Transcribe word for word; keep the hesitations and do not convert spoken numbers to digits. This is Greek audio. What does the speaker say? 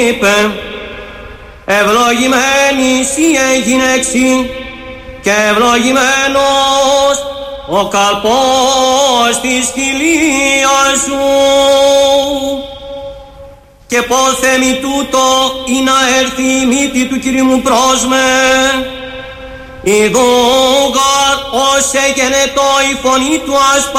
είπε, ευλογημένη εσύ γυναίξη και ευλογημένος ο καρπός της κοιλίας σου. Και πόθε μη τούτο ή να έρθει η μύτη του Κυρίου μου προς με. Ιδούγαρ ως εγενετό η φωνή του ασπα